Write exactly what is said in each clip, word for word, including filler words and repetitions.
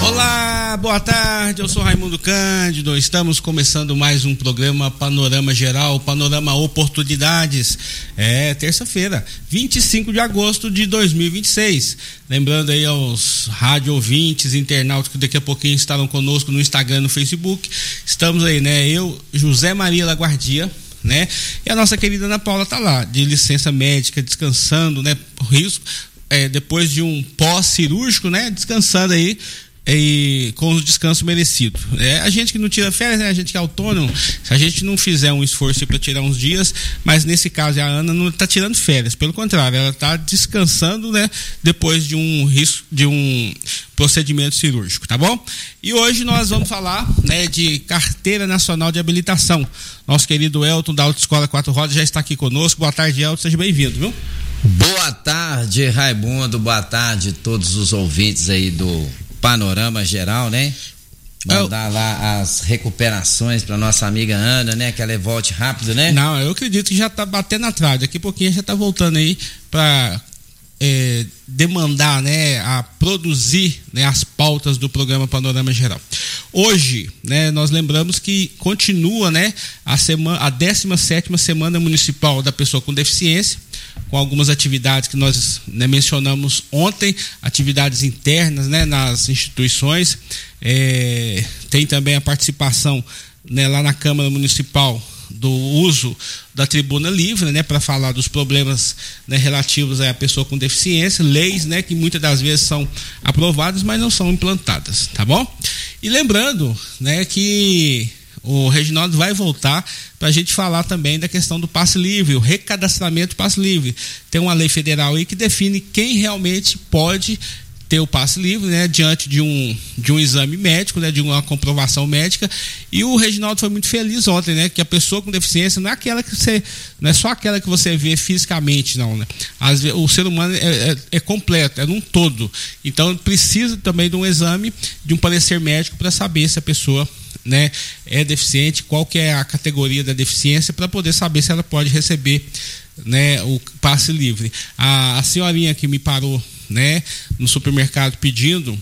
Olá, boa tarde, eu sou Raimundo Cândido, estamos começando mais um programa Panorama Geral, Panorama Oportunidades. É terça-feira, vinte e cinco de agosto de dois mil e vinte e seis. Lembrando aí aos rádio ouvintes, internautas que daqui a pouquinho estarão conosco no Instagram, no Facebook. Estamos aí, né? Eu, José Maria Laguardia, né? E a nossa querida Ana Paula tá lá, de licença médica, descansando, né? Risco, é, depois de um pós-cirúrgico, né? Descansando aí. E com os descansos merecidos. É a gente que não tira férias, né? A gente que é autônomo, se a gente não fizer um esforço para tirar uns dias, mas nesse caso a Ana não está tirando férias, pelo contrário, ela está descansando, né? Depois de um risco, de um procedimento cirúrgico, tá bom? E hoje nós vamos falar, né, de Carteira Nacional de Habilitação. Nosso querido Elton da Autoescola Quatro Rodas já está aqui conosco. Boa tarde, Elton, seja bem-vindo, viu? Boa tarde, Raimundo, boa tarde a todos os ouvintes aí do Panorama Geral, né? Mandar eu... lá as recuperações para nossa amiga Ana, né? Que ela volte rápido, né? Não, eu acredito que já tá batendo atrás. Daqui a pouquinho já tá voltando aí para é, demandar, né? A produzir, né? As pautas do programa Panorama Geral. Hoje, né? Nós lembramos que continua, né? A semana, a décima sétima Semana Municipal da Pessoa com Deficiência, com algumas atividades que nós, né, mencionamos ontem, atividades internas, né, nas instituições. É, tem também a participação, né, lá na Câmara Municipal do uso da tribuna livre, né, para falar dos problemas, né, relativos à pessoa com deficiência, leis, né, que muitas das vezes são aprovadas, mas não são implantadas, tá bom? E lembrando, né, que o Reginaldo vai voltar para a gente falar também da questão do passe livre, o recadastramento do passe livre. Tem uma lei federal aí que define quem realmente pode ter o passe livre, né, diante de um, de um exame médico, né, de uma comprovação médica. E o Reginaldo foi muito feliz ontem, né, que a pessoa com deficiência não é aquela que você, não é só aquela que você vê fisicamente, não, né? Às vezes, o ser humano é, é, é completo, é num todo. Então precisa também de um exame, de um parecer médico para saber se a pessoa, né, é deficiente, qual que é a categoria da deficiência, para poder saber se ela pode receber, né, o passe livre. A, a senhorinha que me parou, né, no supermercado pedindo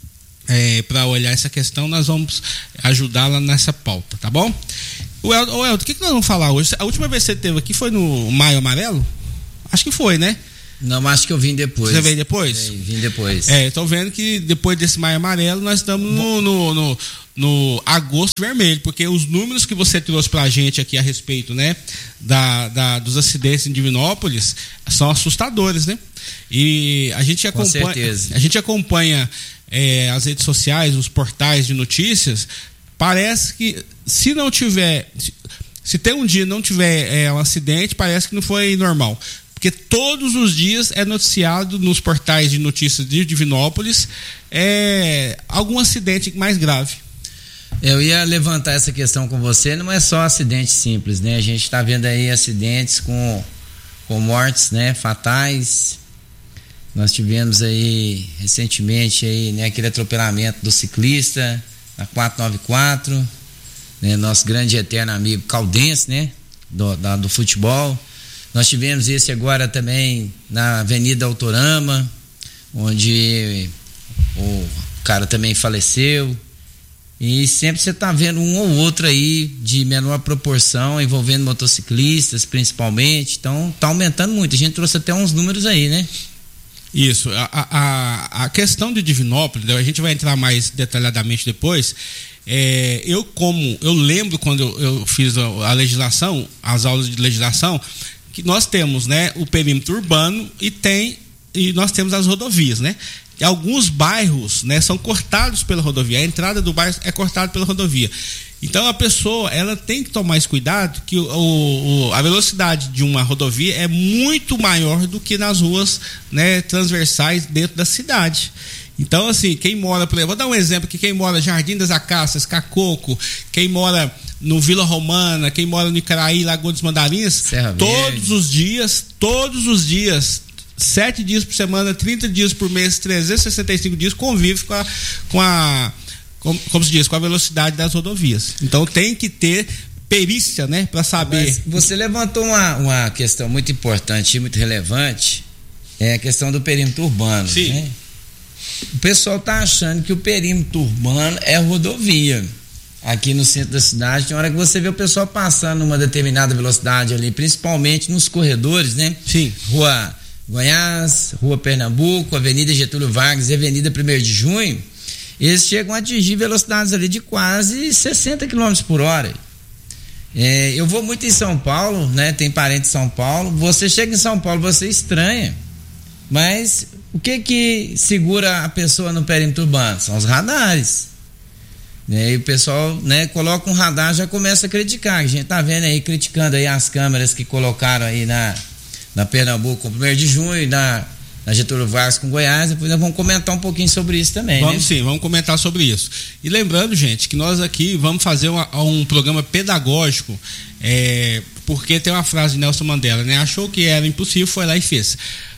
é, para olhar essa questão, nós vamos ajudá-la nessa pauta, tá bom? O Elton, o Elton, o que, que nós vamos falar hoje? A última vez que você esteve aqui foi no Maio Amarelo? Acho que foi, né? Não, acho que eu vim depois. Você veio depois? É, vim depois. É, estou vendo que depois desse Maio Amarelo nós estamos no, no, no, no agosto vermelho, porque os números que você trouxe pra gente aqui a respeito, né, da, da, dos acidentes em Divinópolis são assustadores, né? E a gente acompanha, Com certeza. a gente acompanha é, as redes sociais, os portais de notícias. Parece que se não tiver, se, se tem um dia não tiver é, um acidente, parece que não foi normal. Porque todos os dias é noticiado nos portais de notícias de Divinópolis é, algum acidente mais grave. Eu ia levantar essa questão com você, não é só acidente simples, né? A gente está vendo aí acidentes com, com mortes, né, fatais. Nós tivemos aí recentemente aí, né, aquele atropelamento do ciclista na quatrocentos e noventa e quatro, né, nosso grande e eterno amigo Caldense, né, do, da, do futebol. Nós tivemos esse agora também na Avenida Autorama, onde o cara também faleceu. E sempre você está vendo um ou outro aí de menor proporção, envolvendo motociclistas principalmente. Então está aumentando muito. A gente trouxe até uns números aí, né? Isso. A, a, a questão de Divinópolis, a gente vai entrar mais detalhadamente depois. É, eu como, eu lembro quando eu, eu fiz a, a legislação, as aulas de legislação, que nós temos, né, o perímetro urbano e tem e nós temos as rodovias, né? Alguns bairros, né, são cortados pela rodovia. A entrada do bairro é cortada pela rodovia. Então a pessoa, ela tem que tomar esse cuidado, que o, o, a velocidade de uma rodovia é muito maior do que nas ruas, né, transversais dentro da cidade. Então, assim, quem mora, por exemplo, vou dar um exemplo aqui, quem mora Jardim das Acácias, Cacoco, quem mora no Vila Romana, quem mora no Icaraí, Lagoa dos Mandarins, todos os dias, todos os dias, sete dias por semana, trinta dias por mês, trezentos e sessenta e cinco dias, convive com a, com a como, como se diz, com a velocidade das rodovias. Então tem que ter perícia, né, para saber. Mas você levantou uma, uma questão muito importante e muito relevante, é a questão do perímetro urbano. Sim. Né? O pessoal tá achando que o perímetro urbano é rodovia. Aqui no centro da cidade, tem hora que você vê o pessoal passando numa determinada velocidade ali, principalmente nos corredores, né? Sim. Rua Goiás, Rua Pernambuco, Avenida Getúlio Vargas e Avenida primeiro de junho, eles chegam a atingir velocidades ali de quase sessenta quilômetros por hora. É, eu vou muito em São Paulo, né? Tem parente em São Paulo. Você chega em São Paulo, você estranha. Mas o que que segura a pessoa no perímetro urbano? São os radares. E o pessoal, né, coloca um radar, já começa a criticar. A gente tá vendo aí, criticando aí as câmeras que colocaram aí na, na Pernambuco com primeiro de junho, na, na Getúlio Vargas com Goiás. Depois nós vamos comentar um pouquinho sobre isso também. Vamos, né? sim, vamos comentar sobre isso. E lembrando, gente, que nós aqui vamos fazer uma, um programa pedagógico, é, porque tem uma frase de Nelson Mandela, né? Achou que era impossível, foi lá e fez.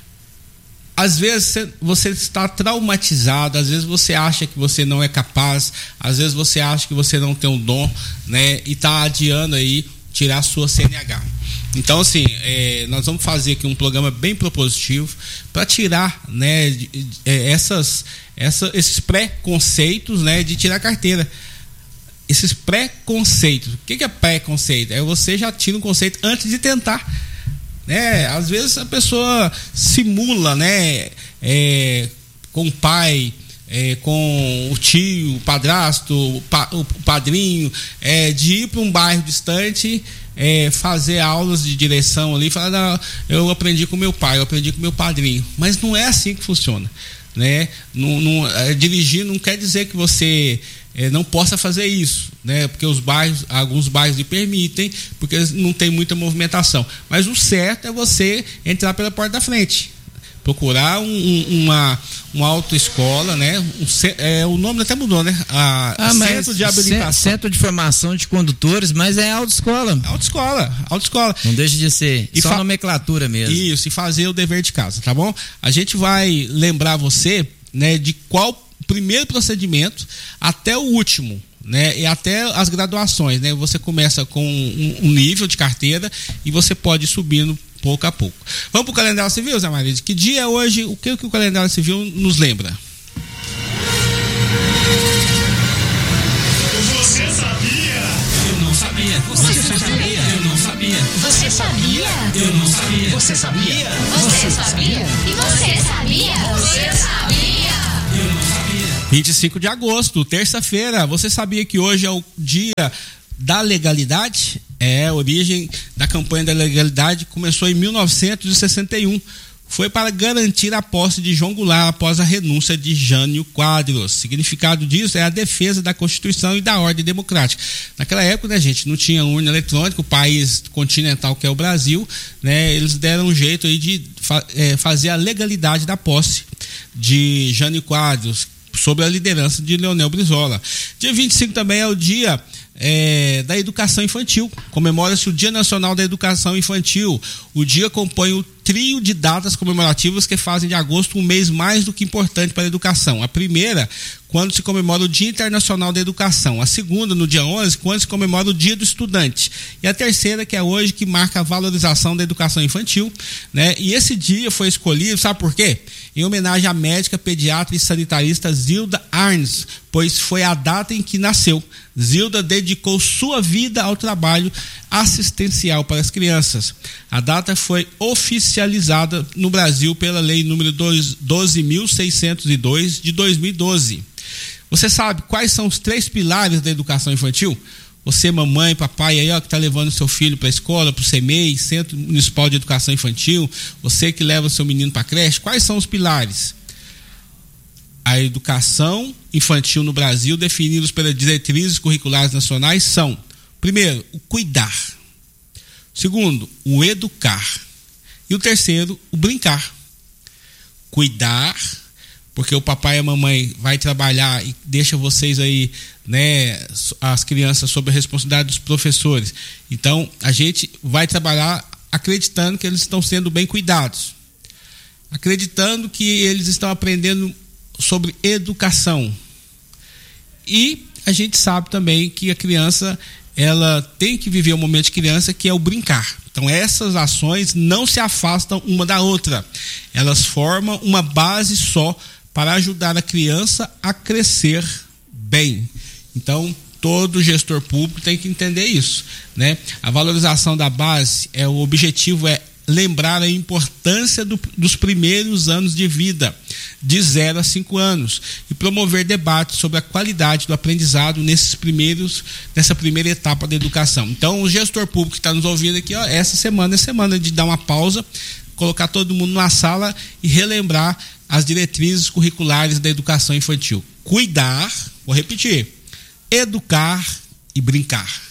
Às vezes você está traumatizado, às vezes você acha que você não é capaz, às vezes você acha que você não tem um dom, né? E está adiando aí tirar a sua C N H. Então, assim, é, nós vamos fazer aqui um programa bem propositivo para tirar, né, de, de, é, essas, essa, esses pré-conceitos, né, de tirar a carteira. Esses pré-conceitos. O que, que é pré-conceito? É você já tira um conceito antes de tentar. Né? Às vezes a pessoa simula, né, é, com o pai, é, com o tio, o padrasto, o, pa, o padrinho, é, de ir para um bairro distante, é, fazer aulas de direção ali, falar, não, eu aprendi com meu pai, eu aprendi com meu padrinho, mas não é assim que funciona, né? Não, não, é, dirigir não quer dizer que você é, não possa fazer isso, né? Porque os bairros, alguns bairros lhe permitem, porque não tem muita movimentação. Mas o certo é você entrar pela porta da frente, procurar um, um, uma, uma autoescola, né? Um, é, o nome até mudou, né? A, ah, centro de habilitação. Centro de formação de condutores, mas é autoescola. Autoescola, autoescola. Não deixa de ser e só fa- nomenclatura mesmo. Isso, e fazer o dever de casa, tá bom? A gente vai lembrar você, né, de qual primeiro procedimento até o último, né, e até as graduações, né? Você começa com um, um nível de carteira e você pode ir subindo pouco a pouco. Vamos para o calendário civil, Zé Maria? Que dia é hoje? O que, que o calendário civil nos lembra? Você sabia? Eu não sabia. Você, Você sabia? sabia? Eu não sabia. Você sabia? Eu não sabia. Você sabia? Você sabia? E você sabia? Você sabia? Eu não sabia. vinte e cinco de agosto, terça-feira. Você sabia que hoje é o dia da legalidade? É, a origem da campanha da legalidade começou em mil novecentos e sessenta e um. Foi para garantir a posse de João Goulart após a renúncia de Jânio Quadros. O significado disso é a defesa da Constituição e da ordem democrática. Naquela época, né, gente, não tinha urna eletrônica, o país continental que é o Brasil, né, eles deram um jeito aí de fa- é, fazer a legalidade da posse de Jânio Quadros, sob a liderança de Leonel Brizola. Dia vinte e cinco também é o dia é, da educação infantil. Comemora-se o Dia Nacional da Educação Infantil. O dia compõe o trio de datas comemorativas que fazem de agosto um mês mais do que importante para a educação. A primeira, quando se comemora o Dia Internacional da Educação. A segunda, no dia onze, quando se comemora o Dia do Estudante. E a terceira, que é hoje, que marca a valorização da educação infantil, né? E esse dia foi escolhido, sabe por quê? Em homenagem à médica, pediatra e sanitarista Zilda Arnes, pois foi a data em que nasceu. Zilda dedicou sua vida ao trabalho assistencial para as crianças. A data foi oficializada no Brasil pela Lei número doze mil seiscentos e dois de dois mil e doze. Você sabe quais são os três pilares da educação infantil? Você, mamãe, papai aí, ó, que está levando seu filho para a escola, para o C E M E I, Centro Municipal de Educação Infantil, você que leva seu menino para a creche, quais são os pilares? A educação infantil no Brasil, definidos pelas diretrizes curriculares nacionais, são: primeiro, o cuidar; segundo, o educar; e o terceiro, o brincar. Cuidar, porque o papai e a mamãe vai trabalhar e deixa vocês aí, né, as crianças sob a responsabilidade dos professores. Então, a gente vai trabalhar acreditando que eles estão sendo bem cuidados, acreditando que eles estão aprendendo sobre educação. E a gente sabe também que a criança, ela tem que viver um momento de criança, que é o brincar. Então essas ações não se afastam uma da outra, elas formam uma base só para ajudar a criança a crescer bem. Então, todo gestor público tem que entender isso, né? A valorização da base, é, o objetivo é lembrar a importância do, dos primeiros anos de vida, de zero a cinco anos, e promover debates sobre a qualidade do aprendizado nesses primeiros, nessa primeira etapa da educação. Então, o gestor público que está nos ouvindo aqui, ó, essa semana é semana de dar uma pausa, colocar todo mundo na sala e relembrar as diretrizes curriculares da educação infantil. Cuidar, vou repetir, educar e brincar.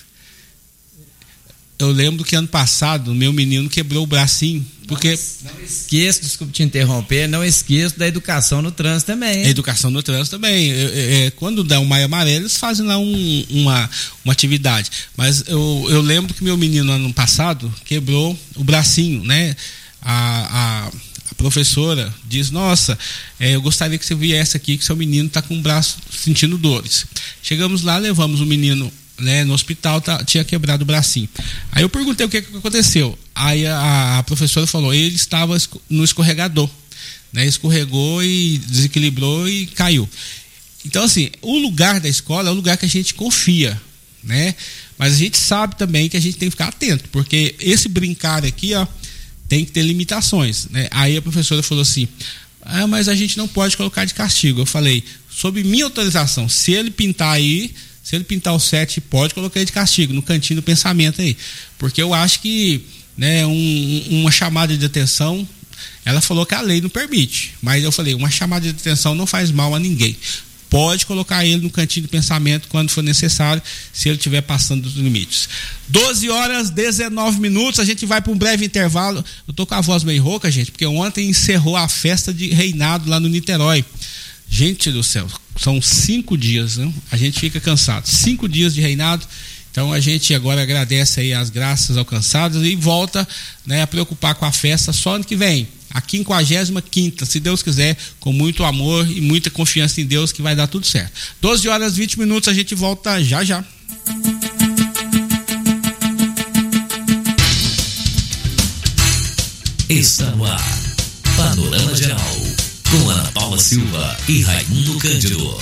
Eu lembro que ano passado meu menino quebrou o bracinho, porque... Não, não esqueço, desculpe te interromper, não esqueço da educação no trânsito também. Hein? A educação no trânsito também. É, é, quando dá um maio amarelo, eles fazem lá um, uma, uma atividade. Mas eu, eu lembro que meu menino ano passado quebrou o bracinho, né? A, a, a professora diz, nossa, é, eu gostaria que você viesse aqui, que seu menino está com o braço sentindo dores. Chegamos lá, levamos o menino, né, no hospital, tá, tinha quebrado o bracinho. Aí eu perguntei o que, que aconteceu. Aí a, a professora falou, ele estava no escorregador, né, escorregou e desequilibrou e caiu. Então, assim, o lugar da escola é o lugar que a gente confia, né? Mas a gente sabe também que a gente tem que ficar atento, porque esse brincar aqui, ó, tem que ter limitações, né? Aí a professora falou assim, ah, mas a gente não pode colocar de castigo. Eu falei, sob minha autorização, se ele pintar aí, se ele pintar o sete, pode colocar ele de castigo, no cantinho do pensamento aí. Porque eu acho que, né, um, uma chamada de atenção, ela falou que a lei não permite, mas eu falei, uma chamada de atenção não faz mal a ninguém. Pode colocar ele no cantinho do pensamento quando for necessário, se ele estiver passando dos limites. doze horas, dezenove minutos, a gente vai para um breve intervalo. Eu tô com a voz meio rouca, gente, porque ontem encerrou a festa de reinado lá no Niterói. Gente do céu, são cinco dias, né? A gente fica cansado. Cinco dias de reinado. Então a gente agora agradece aí as graças alcançadas e volta, né, a preocupar com a festa só ano que vem. A quinquagésima quinta, se Deus quiser, com muito amor e muita confiança em Deus, que vai dar tudo certo. doze horas, vinte minutos, a gente volta já já. Está no ar, Panorama Geral, com Ana Paula Silva e Raimundo Cândido.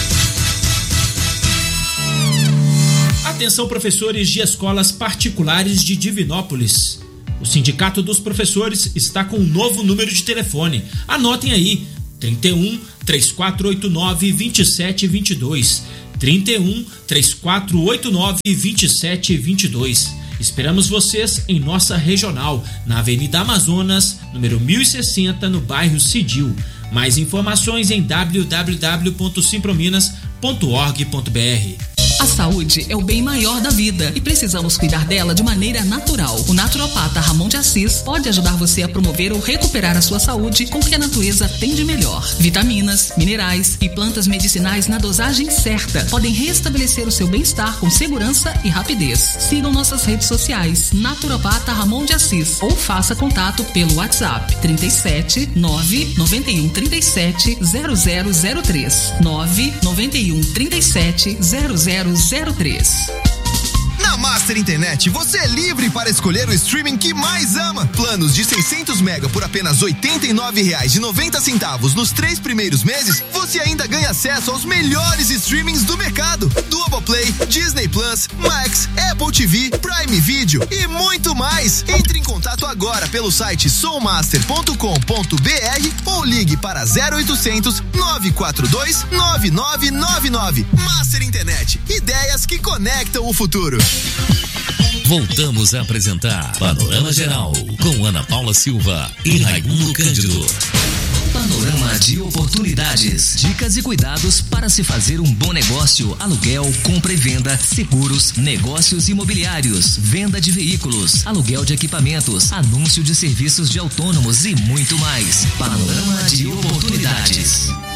Atenção, professores de escolas particulares de Divinópolis. O Sindicato dos Professores está com um novo número de telefone. Anotem aí, trinta e um, três quatro oito nove, vinte e sete vinte e dois. trinta e um, três quatro oito nove, vinte e sete vinte e dois. Esperamos vocês em nossa regional, na Avenida Amazonas, número mil e sessenta, no bairro Cidil. Mais informações em w w w ponto simprominas ponto org ponto b r. A saúde é o bem maior da vida e precisamos cuidar dela de maneira natural. O naturopata Ramon de Assis pode ajudar você a promover ou recuperar a sua saúde com o que a natureza tem de melhor. Vitaminas, minerais e plantas medicinais na dosagem certa podem restabelecer o seu bem-estar com segurança e rapidez. Sigam nossas redes sociais, Naturopata Ramon de Assis, ou faça contato pelo WhatsApp trinta e sete, nove nove um, trinta e sete, zero zero zero três, nove nove um, trinta e sete, zero zero zero três. Na Master Internet, você é livre para escolher o streaming que mais ama. Planos de seiscentos mega por apenas oitenta e nove reais e noventa centavos nos três primeiros meses, você ainda ganha acesso aos melhores streamings do mercado. Globoplay, Disney Plus, Max, Apple T V, Prime Video e muito mais. Entre em contato agora pelo site sommaster ponto com ponto b r ou ligue para zero oitocentos, nove quatro dois, nove nove nove nove. Master Internet, ideias que conectam o futuro. Voltamos a apresentar Panorama Geral com Ana Paula Silva e Raimundo Cândido. Panorama de oportunidades, dicas e cuidados para se fazer um bom negócio, aluguel, compra e venda, seguros, negócios imobiliários, venda de veículos, aluguel de equipamentos, anúncio de serviços de autônomos e muito mais. Panorama de oportunidades.